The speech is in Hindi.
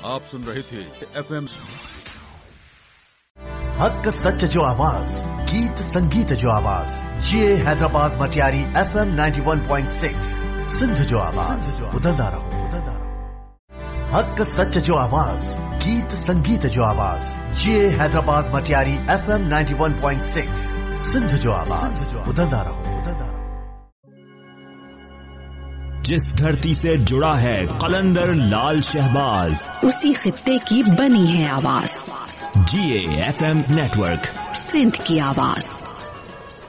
आप सुन रहे थे FM हक सच जो आवाज, गीत संगीत जो आवाज, ये हैदराबाद मटियारी FM 91.6 सिंध जो आवाज, उधरना रहो। हक सच जो आवाज, गीत संगीत जो आवाज, ये हैदराबाद मटियारी FM 91.6 सिंध जो आवाज, उधरना रहो। जिस धरती से जुड़ा है कलंदर लाल शहबाज, उसी खित्ते की बनी है आवाज। GA FM नेटवर्क, सिंध की आवाज।